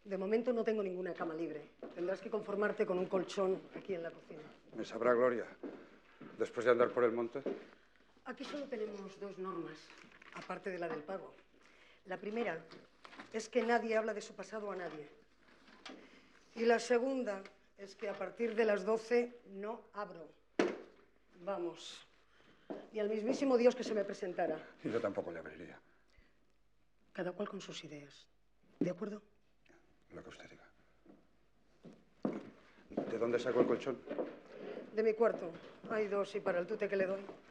De momento no tengo ninguna cama libre. Tendrás que conformarte con un colchón aquí en la cocina. Me sabrá Gloria, después de andar por el monte. Aquí solo tenemos dos normas, aparte de la del pago. La primera es que nadie habla de su pasado a nadie. Y la segunda es que a partir de las 12 no abro. Vamos. Y al mismísimo Dios que se me presentara. Y yo tampoco le abriría. Cada cual con sus ideas. ¿De acuerdo? Lo que usted diga. ¿De dónde sacó el colchón? De mi cuarto. Hay dos y para el tute que le doy.